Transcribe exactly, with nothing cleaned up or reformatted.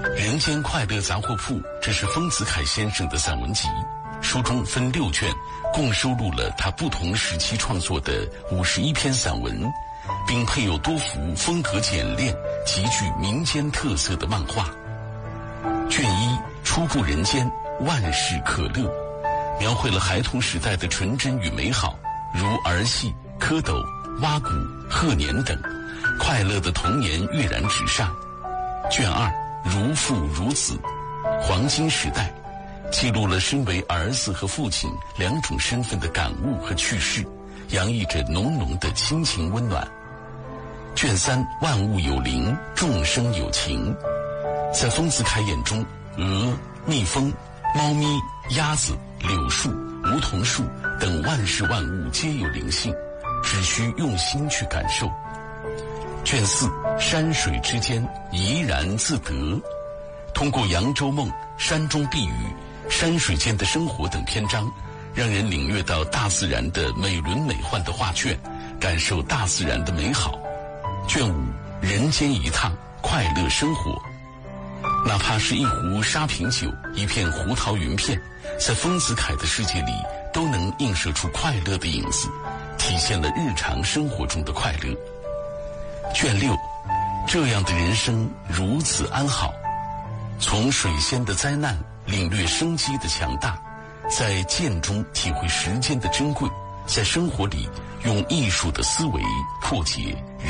人间快乐杂货铺，这是丰子恺先生的散文集，书中分六卷，共收录了他不同时期创作的五十一篇散文，并配有多幅风格简练、极具民间特色的漫画。卷一，初步人间，万事可乐，描绘了孩童时代的纯真与美好，如儿戏、蝌蚪、蛙鼓、贺年等，快乐的童年跃然纸上。卷二，如父如子，黄金时代，记录了身为儿子和父亲两种身份的感悟和趣事，洋溢着浓浓的亲情温暖。卷三，万物有灵，众生有情，在丰子恺眼中，鹅、蜜蜂、猫咪、鸭子、柳树、梧桐树等万事万物皆有灵性，只需用心去感受。卷四，山水之间，怡然自得，通过扬州梦、山中避雨、山水间的生活等篇章，让人领略到大自然的美轮美奂的画卷，感受大自然的美好。卷五，人间一趟，快乐生活，哪怕是一壶沙瓶酒，一片胡桃云片，在丰子恺的世界里都能映射出快乐的影子，体现了日常生活中的快乐。卷六，这样的人生如此安好，从水仙的灾难领略生机的强大，在剑中体会时间的珍贵，在生活里用艺术的思维破解